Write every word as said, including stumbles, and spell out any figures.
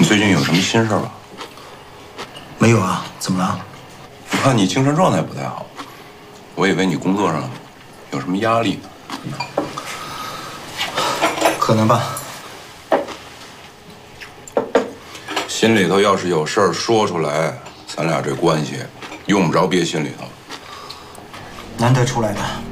最近有什么心事吧？ 没有啊，怎么了？ 我看你精神状态不太好，我以为你工作上有什么压力呢。 可能吧。 心里头要是有事儿说出来，咱俩这关系用不着憋心里头。 难得出来的。